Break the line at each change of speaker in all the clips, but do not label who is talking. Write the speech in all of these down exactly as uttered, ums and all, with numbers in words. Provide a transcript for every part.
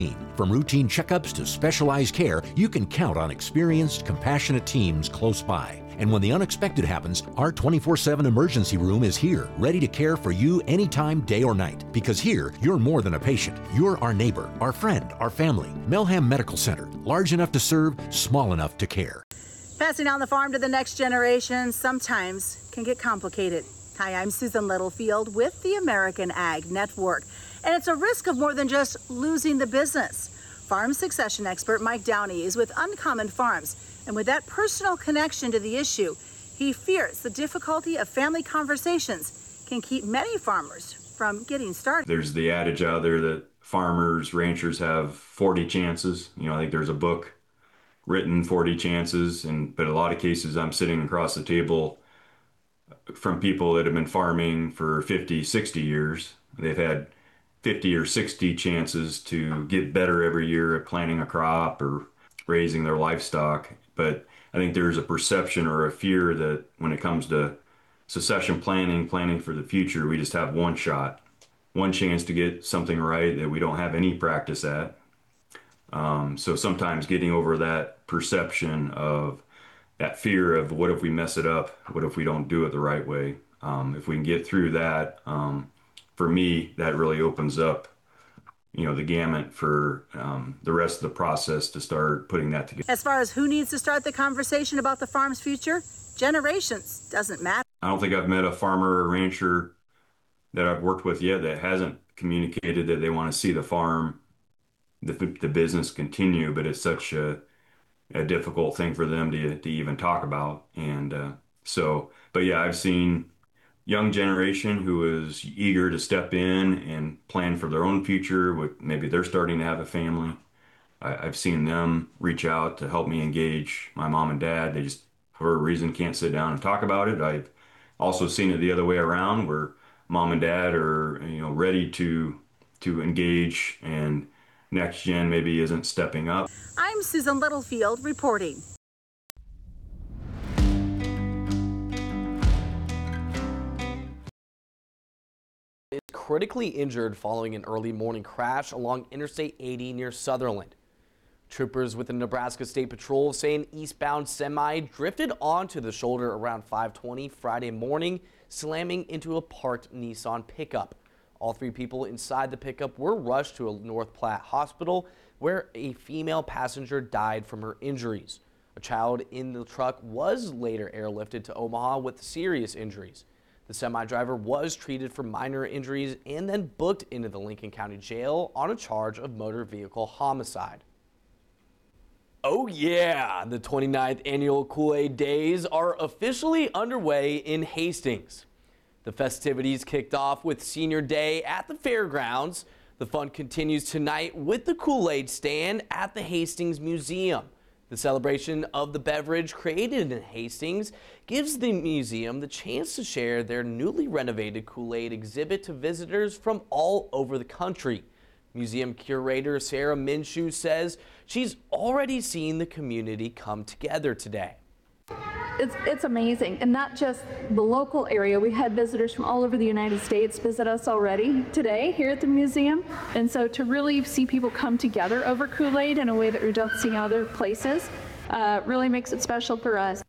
From routine checkups to specialized care, you can count on experienced, compassionate teams close by. And when the unexpected happens, our twenty-four seven emergency room is here, ready to care for you anytime, day or night. Because here, you're more than a patient. You're our neighbor, our friend, our family. Melham Medical Center, large enough to serve, small enough to care.
Passing on the farm to the next generation sometimes can get complicated. Hi, I'm Susan Littlefield with the American Ag Network. And it's a risk of more than just losing the business. Farm succession expert Mike Downey is with Uncommon Farms. And with that personal connection to the issue, he fears the difficulty of family conversations can keep many farmers from getting started.
There's the adage out there that farmers, ranchers have forty chances. You know, I think there's a book written, forty chances, and but a lot of cases I'm sitting across the table from people that have been farming for fifty, sixty years. They've had fifty or sixty chances to get better every year at planting a crop or raising their livestock. But I think there's a perception or a fear that when it comes to succession planning, planning for the future, we just have one shot, one chance to get something right that we don't have any practice at. Um, so sometimes getting over that perception of that fear of what if we mess it up? What if we don't do it the right way? Um, if we can get through that, um, for me, that really opens up, you know, the gamut for um, the rest of the process to start putting that together.
As far as who needs to start the conversation about the farm's future, generations doesn't matter.
I don't think I've met a farmer or rancher that I've worked with yet that hasn't communicated that they want to see the farm, the, the business continue, but it's such a, a difficult thing for them to, to even talk about. And uh, so, but yeah, I've seen young generation who is eager to step in and plan for their own future. With maybe they're starting to have a family. I, I've seen them reach out to help me engage my mom and dad. They just, for a reason, can't sit down and talk about it. I've also seen it the other way around, where mom and dad are, you know, ready to to engage, and next gen maybe isn't stepping up.
I'm Susan Littlefield reporting.
Is critically injured following an early morning crash along Interstate eighty near Sutherland. Troopers with the Nebraska State Patrol say an eastbound semi drifted onto the shoulder around five twenty Friday morning, slamming into a parked Nissan pickup. All three people inside the pickup were rushed to a North Platte hospital, where a female passenger died from her injuries. A child in the truck was later airlifted to Omaha with serious injuries. The semi-driver was treated for minor injuries and then booked into the Lincoln County Jail on a charge of motor vehicle homicide. Oh yeah, the twenty-ninth annual Kool-Aid Days are officially underway in Hastings. The festivities kicked off with Senior Day at the fairgrounds. The fun continues tonight with the Kool-Aid stand at the Hastings Museum. The celebration of the beverage created in Hastings gives the museum the chance to share their newly renovated Kool-Aid exhibit to visitors from all over the country. Museum curator Sarah Minshew says she's already seen the community come together today.
It's, it's amazing, and not just the local area. We had visitors from all over the United States visit us already today here at the museum, and so to really see people come together over Kool-Aid in a way that we don't see other places uh, really makes it special for us.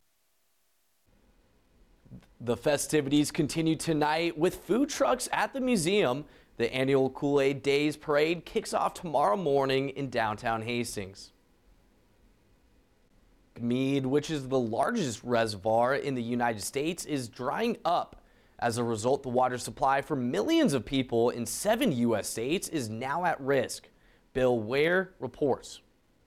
The festivities continue tonight with food trucks at the museum. The annual Kool-Aid Days Parade kicks off tomorrow morning in downtown Hastings. Mead, which is the largest reservoir in the United States, is drying up. As a result, the water supply for millions of people in seven U S states is now at risk. Bill Ware reports.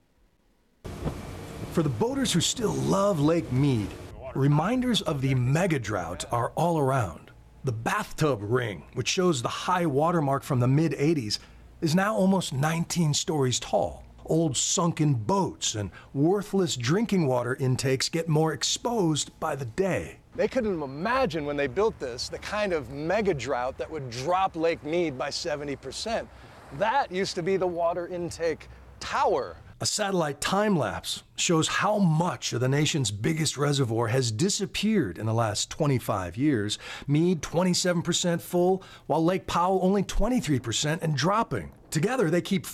For the boaters who still love Lake Mead, reminders of the mega drought are all around. The bathtub ring, which shows the high water mark from the mid eighties, is now almost nineteen stories tall. Old sunken boats and worthless drinking water intakes get more exposed by the day.
They couldn't imagine when they built this the kind of mega drought that would drop Lake Mead by seventy percent. That used to be the water intake tower.
A satellite time lapse shows how much of the nation's biggest reservoir has disappeared in the last twenty-five years. Mead twenty-seven percent full, while Lake Powell only twenty-three percent and dropping. Together, they keep